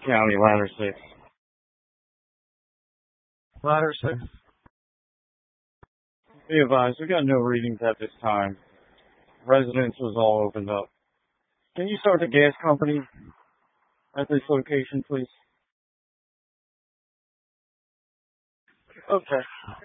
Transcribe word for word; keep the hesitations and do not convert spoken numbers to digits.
County, ladder six. Ladder six. Be advised, we got no readings at this time. Residence was all opened up. Can you start the gas company at this location, please? Okay.